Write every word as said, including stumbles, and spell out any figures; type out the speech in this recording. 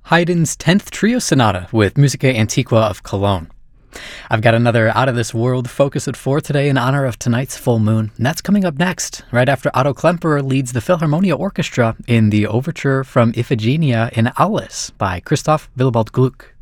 Haydn's tenth Trio Sonata with Musica Antiqua of Cologne. I've got another Out of This World focus at four today in honor of tonight's full moon, and that's coming up next, right after Otto Klemperer leads the Philharmonia Orchestra in the overture from Iphigenia in Aulis by Christoph Willibald Gluck.